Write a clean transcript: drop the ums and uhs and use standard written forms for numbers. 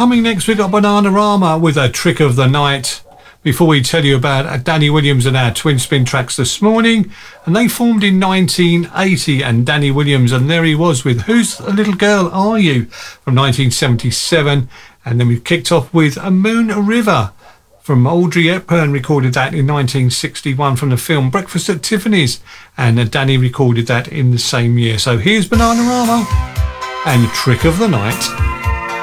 Coming next, we've got Bananarama with a Trick of the Night. Before we tell you about Danny Williams and our Twin Spin Tracks this morning, and they formed in 1980, and Danny Williams, and there he was with Who's the Little Girl Are You from 1977, and then we've kicked off with A Moon River from Audrey Hepburn, recorded that in 1961 from the film Breakfast at Tiffany's, and Danny recorded that in the same year. So here's Bananarama and Trick of the Night.